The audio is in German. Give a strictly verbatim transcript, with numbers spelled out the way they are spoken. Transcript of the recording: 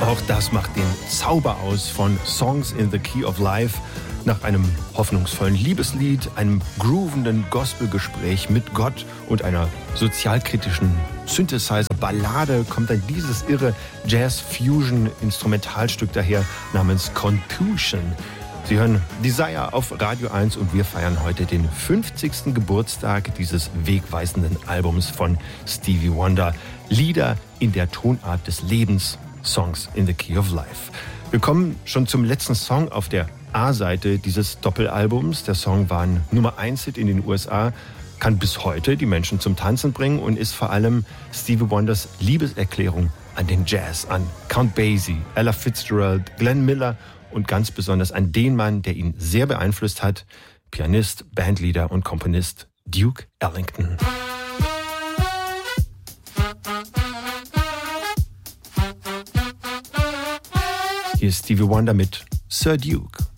Auch das macht den Zauber aus von Songs in the Key of Life. Nach einem hoffnungsvollen Liebeslied, einem groovenden Gospelgespräch mit Gott und einer sozialkritischen Synthesizer-Ballade kommt dann dieses irre Jazz-Fusion-Instrumentalstück daher namens Contusion. Sie hören Desire auf Radio eins und wir feiern heute den fünfzigsten Geburtstag dieses wegweisenden Albums von Stevie Wonder. Lieder in der Tonart des Lebens, Songs in the Key of Life. Wir kommen schon zum letzten Song auf der A-Seite dieses Doppelalbums. Der Song war ein Nummer eins Hit in den U S A, kann bis heute die Menschen zum Tanzen bringen und ist vor allem Stevie Wonders Liebeserklärung an den Jazz, an Count Basie, Ella Fitzgerald, Glenn Miller und ganz besonders an den Mann, der ihn sehr beeinflusst hat, Pianist, Bandleader und Komponist Duke Ellington. Hier ist Stevie Wonder mit Sir Duke.